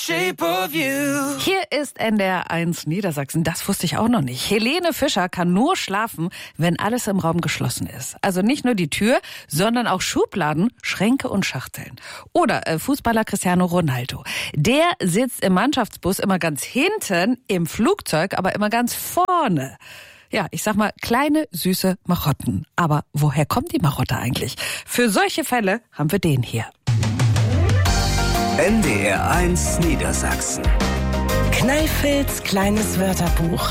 Shape of You. Hier ist NDR1 Niedersachsen. Das wusste ich auch noch nicht. Helene Fischer kann nur schlafen, wenn alles im Raum geschlossen ist. Also nicht nur die Tür, sondern auch Schubladen, Schränke und Schachteln. Oder Fußballer Cristiano Ronaldo. Der sitzt im Mannschaftsbus immer ganz hinten, im Flugzeug aber immer ganz vorne. Ja, ich sag mal, kleine, süße Marotten. Aber woher kommt die Marotte eigentlich? Für solche Fälle haben wir den hier. NDR1 Niedersachsen. Kneifels kleines Wörterbuch.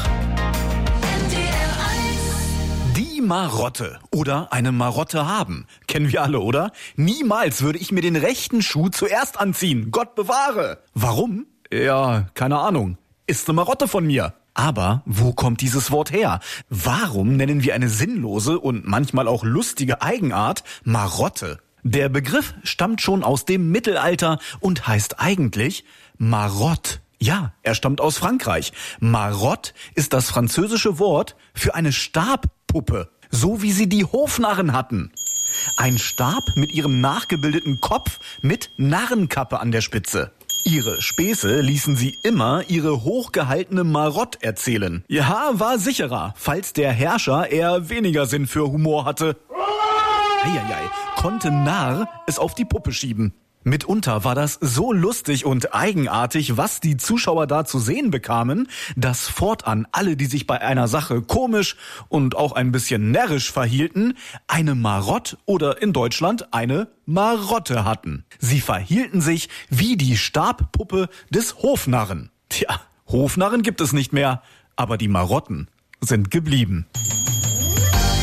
Die Marotte oder eine Marotte haben. Kennen wir alle, oder? Niemals würde ich mir den rechten Schuh zuerst anziehen. Gott bewahre. Warum? Ja, keine Ahnung. Ist eine Marotte von mir. Aber wo kommt dieses Wort her? Warum nennen wir eine sinnlose und manchmal auch lustige Eigenart Marotte? Der Begriff stammt schon aus dem Mittelalter und heißt eigentlich Marotte. Ja, er stammt aus Frankreich. Marotte ist das französische Wort für eine Stabpuppe, so wie sie die Hofnarren hatten. Ein Stab mit ihrem nachgebildeten Kopf mit Narrenkappe an der Spitze. Ihre Späße ließen sie immer ihre hochgehaltene Marotte erzählen. Ja, war sicherer, falls der Herrscher eher weniger Sinn für Humor hatte. Eieiei, konnte Narr es auf die Puppe schieben. Mitunter war das so lustig und eigenartig, was die Zuschauer da zu sehen bekamen, dass fortan alle, die sich bei einer Sache komisch und auch ein bisschen närrisch verhielten, eine Marotte oder in Deutschland eine Marotte hatten. Sie verhielten sich wie die Stabpuppe des Hofnarren. Tja, Hofnarren gibt es nicht mehr, aber die Marotten sind geblieben.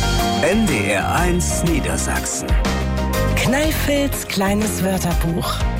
NDR1 Niedersachsen. Kneifels kleines Wörterbuch.